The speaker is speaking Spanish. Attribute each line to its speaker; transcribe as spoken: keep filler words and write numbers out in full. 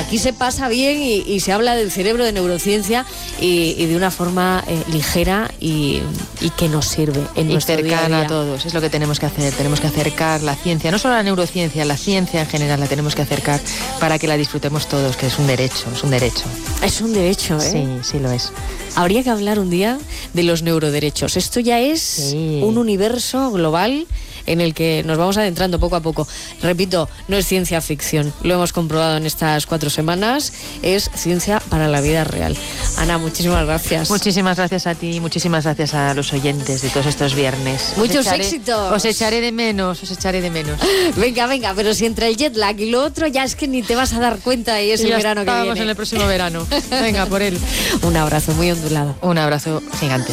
Speaker 1: aquí se pasa bien y, y se habla del cerebro, de neurociencia y, y de una forma eh, ligera y, y que nos sirve en
Speaker 2: y
Speaker 1: nuestro día a
Speaker 2: cercana
Speaker 1: día.
Speaker 2: a todos. Es lo que tenemos que hacer. Tenemos que acercar la ciencia, no solo la neurociencia, la ciencia en general la tenemos que acercar para que la disfrutemos todos, que es un derecho, es un derecho.
Speaker 1: Es un derecho, ¿eh?
Speaker 2: Sí, sí lo es.
Speaker 1: Habría que hablar un día de los neuroderechos. Esto ya es
Speaker 2: Sí.
Speaker 1: un universo global en el que nos vamos adentrando poco a poco. Repito, no es ciencia ficción, lo hemos comprobado en estas cuatro semanas, es ciencia para la vida real. Ana, muchísimas gracias.
Speaker 2: Muchísimas gracias a ti, muchísimas gracias a los oyentes de todos estos viernes.
Speaker 1: Muchos
Speaker 2: Os echaré,
Speaker 1: éxitos.
Speaker 2: Os echaré de menos, os echaré de menos.
Speaker 1: Venga, venga, pero si entre el jet lag y lo otro ya es que ni te vas a dar cuenta y es
Speaker 2: Y
Speaker 1: el
Speaker 2: ya
Speaker 1: verano que
Speaker 2: estamos
Speaker 1: viene.
Speaker 2: en el próximo verano. Venga, por él.
Speaker 1: Un abrazo muy ondulado.
Speaker 2: Un abrazo gigante.